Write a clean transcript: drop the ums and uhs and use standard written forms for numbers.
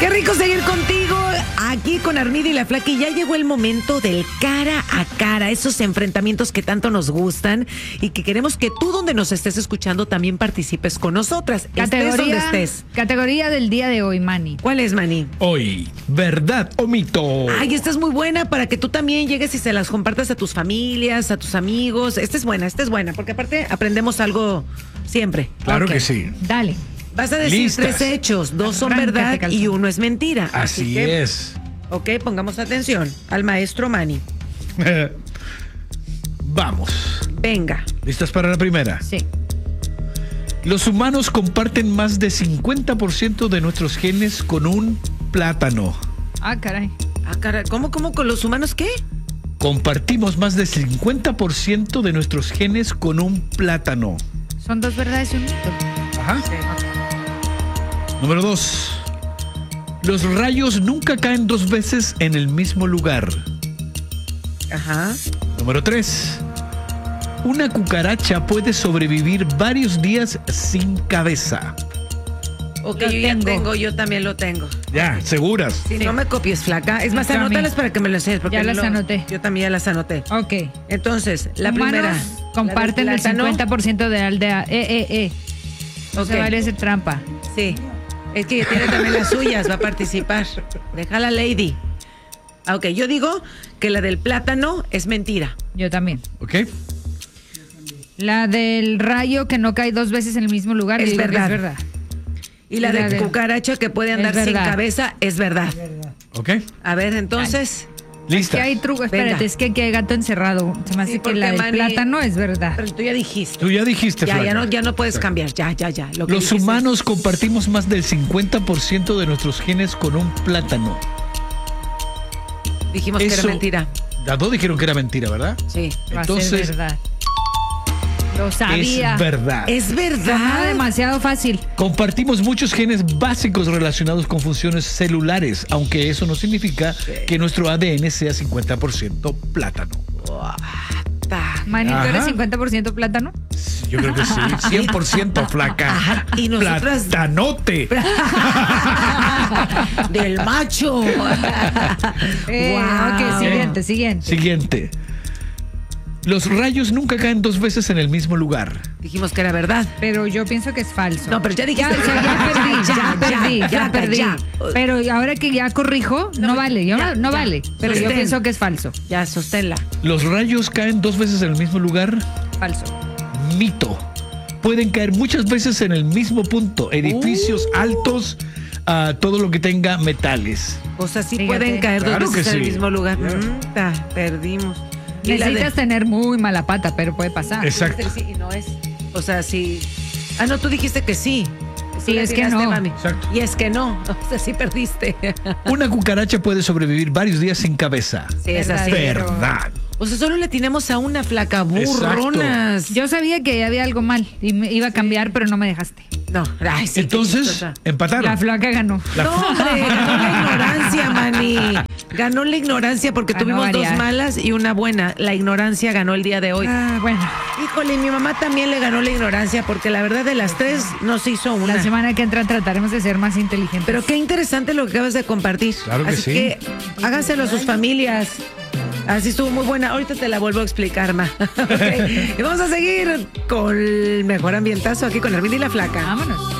Qué rico seguir contigo aquí con Armida y la Flaca. Y ya llegó el momento del cara a cara, esos enfrentamientos que tanto nos gustan y que queremos que tú, donde nos estés escuchando, también participes con nosotras. Estés donde estés. Categoría del día de hoy, Manny. ¿Cuál es, Manny? Hoy, ¿verdad o mito? Ay, esta es muy buena para que tú también llegues y se las compartas a tus familias, a tus amigos. Esta es buena, porque aparte aprendemos algo siempre. Claro Ok, que sí. Dale. Vas a decir Listas. 3 hechos, 2 son Arráncate, verdad calzón. y 1 es mentira. Así que, es. Ok, pongamos atención al maestro Manny. Vamos. Venga. ¿Listas para la primera? Sí. Los humanos comparten más de 50% de nuestros genes con un plátano. Ah, caray. Ah, caray, ¿cómo con los humanos qué? Compartimos más de 50% de nuestros genes con un plátano. Son 2 verdades y un mito. Ajá. Número 2. Los rayos nunca caen 2 veces en el mismo lugar. Ajá. Número 3. Una cucaracha puede sobrevivir varios días sin cabeza. Ok, Lo yo ya tengo. tengo, yo también lo tengo. Ya, seguras. Si no me copies, Flaca. Es más, Yo también. anótalas para que me lo enseñes. Porque Ya las anoté. Yo también ya las anoté. Ok. Entonces, la Humanos primera. comparten la el del plátano. 50% de aldea. No se Ok. vale hacer trampa. Sí. Es que tiene también las suyas, va a participar. Déjala, Lady. Ah, ok, yo digo que la del plátano es mentira. Yo también. ¿Ok? La del rayo que no cae 2 veces en el mismo lugar. Es yo digo que verdad. es verdad. Y la Y la de de- cucaracha que puede es andar sin verdad. cabeza es verdad. ¿Ok? A ver, entonces. Lista. Que hay truco. Espérate, Venga. es que aquí hay gato encerrado. Se me hace Sí, que la porque, del Manny, plátano es verdad. Pero tú ya dijiste. Tú ya dijiste, Ya Flaca. no, ya no puedes cambiar. Ya. Lo que Los dijiste humanos compartimos más del 50% de nuestros genes con un plátano. dijimos que era Eso- mentira. Las dos dijeron que era mentira, ¿verdad? Sí. Va a ser Entonces, verdad. Lo sabía. es verdad. Es Sonaba verdad. demasiado fácil. Compartimos muchos genes básicos relacionados con funciones celulares, aunque eso no significa que nuestro ADN sea 50% plátano. Manny, ¿tú Ajá. eres 50% plátano? Yo creo que sí, 100% Flaca. Ajá, y nosotras- Platanote. Del macho. Guau. Ok, siguiente. Siguiente. Los rayos nunca caen 2 veces en el mismo lugar. Dijimos que era verdad. Pero yo pienso que es falso. No, pero ya dijiste. Ya perdí. Ya. Pero ahora que ya corrijo, no vale. No vale. Pero yo Sostén. pienso que es falso. Ya, sosténla. Los rayos caen 2 veces en el mismo lugar. Falso. Mito. Pueden caer muchas veces en el mismo punto. Edificios altos, todo lo que tenga metales. O sea, sí Fíjate. pueden caer 2 Claro veces que en el sí. mismo lugar. Perdimos. Y la de- Necesitas tener muy mala pata, pero puede pasar. Exacto. Sí, y no es. O sea, sí. Ah, no, tú dijiste que sí. Sí, Tú es que atinaste, no. mami. Exacto. Y es que no. O sea, sí perdiste. Una cucaracha puede sobrevivir varios días sin cabeza. Sí, es así. Verdadero. Verdad. O sea, solo le tenemos a una flaca burronas. Yo sabía que había algo mal y me iba a cambiar, pero no me dejaste. No, ay, sí, qué Entonces, chistosa. empataron. La flaca ganó. La- No, hombre, ganó la ignorancia, Manny. Ganó la ignorancia porque Ganó tuvimos 2 variar. malas y una buena. La ignorancia ganó el día de hoy. Ah, bueno, Híjole, mi mamá también le ganó la ignorancia porque la verdad de las 3 no se hizo una. la semana que entra trataremos de ser más inteligentes. Pero qué interesante lo que acabas de compartir. Claro que Así sí. que háganselo a sus familias. Así estuvo muy buena. Ahorita te la vuelvo a explicar, ma. Ok. Y vamos a seguir con el mejor ambientazo aquí con Armida y la Flaca. Vámonos.